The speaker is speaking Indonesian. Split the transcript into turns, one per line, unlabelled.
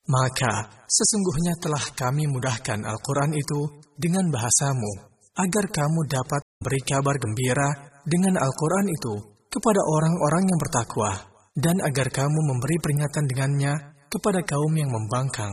Maka sesungguhnya telah kami mudahkan Al-Quran itu dengan bahasamu, agar kamu dapat beri kabar gembira dengan Al-Quran itu kepada orang-orang yang bertakwa, dan agar kamu memberi peringatan dengannya kepada kaum yang membangkang.